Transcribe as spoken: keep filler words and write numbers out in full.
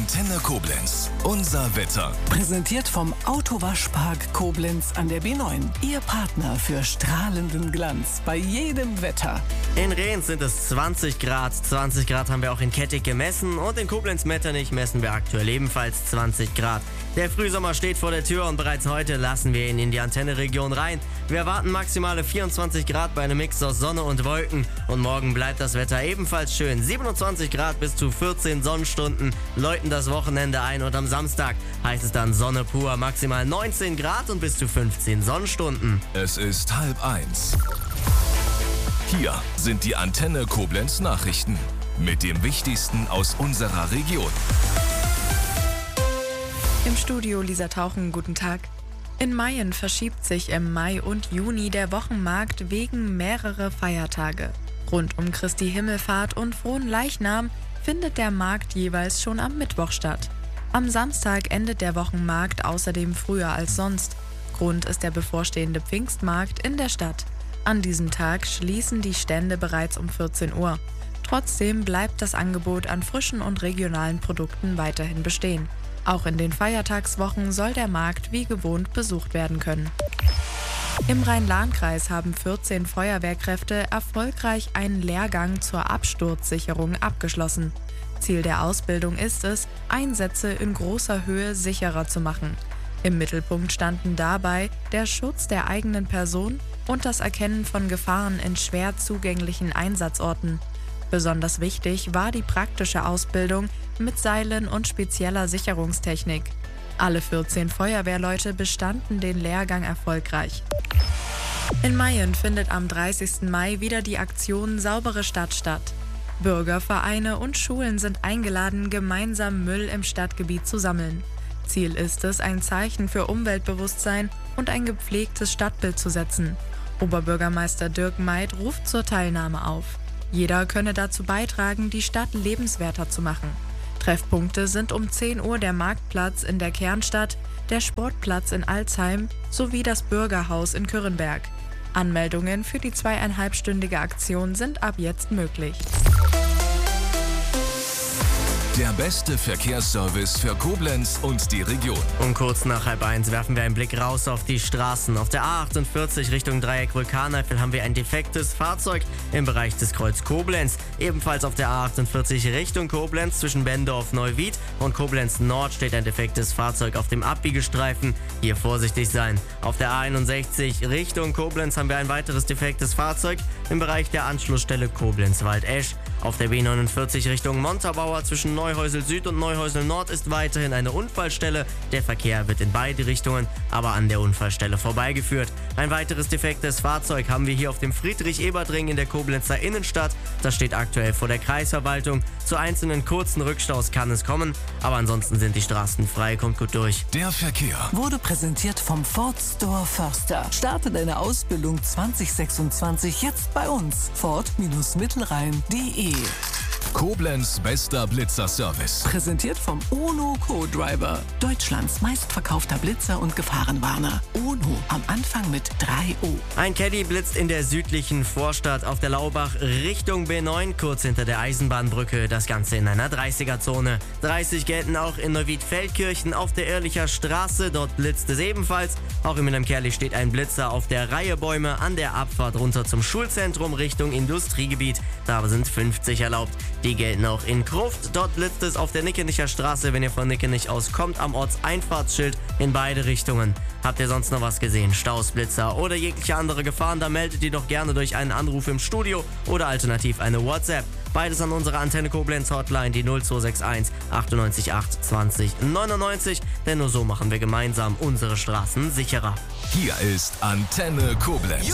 Antenne Koblenz. Unser Wetter. Präsentiert vom Autowaschpark Koblenz an der B neun. Ihr Partner für strahlenden Glanz bei jedem Wetter. In Rehns sind es zwanzig Grad. zwanzig Grad haben wir auch in Kettig gemessen. Und in Koblenz-Metternich messen wir aktuell ebenfalls zwanzig Grad. Der Frühsommer steht vor der Tür und bereits heute lassen wir ihn in die Antenne-Region rein. Wir erwarten maximale vierundzwanzig Grad bei einem Mix aus Sonne und Wolken. Und morgen bleibt das Wetter ebenfalls schön. siebenundzwanzig Grad bis zu vierzehn Sonnenstunden läuten das Wochenende ein. Und am Samstag heißt es dann Sonne pur, maximal neunzehn Grad und bis zu fünfzehn Sonnenstunden. Es ist halb eins. Hier sind die Antenne Koblenz Nachrichten mit dem Wichtigsten aus unserer Region. Im Studio Lisa Tauchen, guten Tag. In Mayen verschiebt sich im Mai und Juni der Wochenmarkt wegen mehrerer Feiertage. Rund um Christi Himmelfahrt und Fronleichnam findet der Markt jeweils schon am Mittwoch statt. Am Samstag endet der Wochenmarkt außerdem früher als sonst. Grund ist der bevorstehende Pfingstmarkt in der Stadt. An diesem Tag schließen die Stände bereits um vierzehn Uhr. Trotzdem bleibt das Angebot an frischen und regionalen Produkten weiterhin bestehen. Auch in den Feiertagswochen soll der Markt wie gewohnt besucht werden können. Im Rhein-Lahn-Kreis haben vierzehn Feuerwehrkräfte erfolgreich einen Lehrgang zur Absturzsicherung abgeschlossen. Ziel der Ausbildung ist es, Einsätze in großer Höhe sicherer zu machen. Im Mittelpunkt standen dabei der Schutz der eigenen Person und das Erkennen von Gefahren in schwer zugänglichen Einsatzorten. Besonders wichtig war die praktische Ausbildung mit Seilen und spezieller Sicherungstechnik. Alle vierzehn Feuerwehrleute bestanden den Lehrgang erfolgreich. In Mayen findet am dreißigsten Mai wieder die Aktion Saubere Stadt statt. Bürgervereine und Schulen sind eingeladen, gemeinsam Müll im Stadtgebiet zu sammeln. Ziel ist es, ein Zeichen für Umweltbewusstsein und ein gepflegtes Stadtbild zu setzen. Oberbürgermeister Dirk Meid ruft zur Teilnahme auf. Jeder könne dazu beitragen, die Stadt lebenswerter zu machen. Treffpunkte sind um zehn Uhr der Marktplatz in der Kernstadt, der Sportplatz in Alzheim sowie das Bürgerhaus in Kürrenberg. Anmeldungen für die zweieinhalbstündige Aktion sind ab jetzt möglich. Der beste Verkehrsservice für Koblenz und die Region. Um kurz nach halb eins werfen wir einen Blick raus auf die Straßen. Auf der A achtundvierzig Richtung Dreieck Vulkaneifel haben wir ein defektes Fahrzeug im Bereich des Kreuz Koblenz. Ebenfalls auf der A achtundvierzig Richtung Koblenz zwischen Bendorf-Neuwied und Koblenz Nord steht ein defektes Fahrzeug auf dem Abbiegestreifen. Hier vorsichtig sein. Auf der A einundsechzig Richtung Koblenz haben wir ein weiteres defektes Fahrzeug im Bereich der Anschlussstelle Koblenz-Waldesch. Auf der B neunundvierzig Richtung Montabaur zwischen Neuhäusel Süd und Neuhäusel Nord ist weiterhin eine Unfallstelle. Der Verkehr wird in beide Richtungen, aber an der Unfallstelle vorbeigeführt. Ein weiteres defektes Fahrzeug haben wir hier auf dem Friedrich-Ebert-Ring in der Koblenzer Innenstadt. Das steht aktuell vor der Kreisverwaltung. Zu einzelnen kurzen Rückstaus kann es kommen, aber ansonsten sind die Straßen frei. Kommt gut durch. Der Verkehr Wurde präsentiert vom Ford Store Förster. Starte deine Ausbildung zwanzig sechsundzwanzig jetzt bei uns. Ford Mittelrhein punkt de. Koblenz bester Blitzerservice. Präsentiert vom Ono Co-Driver. Deutschlands meistverkaufter Blitzer und Gefahrenwarner. Ono am Anfang mit drei O. Ein Caddy blitzt in der südlichen Vorstadt auf der Laubach Richtung B neun, kurz hinter der Eisenbahnbrücke. Das Ganze in einer dreißiger-Zone. dreißig gelten auch in Neuwied-Feldkirchen auf der Ehrlicher Straße. Dort blitzt es ebenfalls. Auch in Wilhelmkerli steht ein Blitzer auf der Reihe Bäume an der Abfahrt runter zum Schulzentrum Richtung Industriegebiet. Da sind fünfzig erlaubt. Die gelten auch in Gruft. Dort blitzt es auf der Nickenicher Straße, wenn ihr von Nickenich aus kommt, am Ortseinfahrtsschild in beide Richtungen. Habt ihr sonst noch was gesehen? Staus, Blitzer oder jegliche andere Gefahren, dann meldet die doch gerne durch einen Anruf im Studio oder alternativ eine WhatsApp. Beides an unsere Antenne Koblenz Hotline, die null zwei sechs eins achtundneunzig acht zwanzig neunundneunzig. Denn nur so machen wir gemeinsam unsere Straßen sicherer. Hier ist Antenne Koblenz.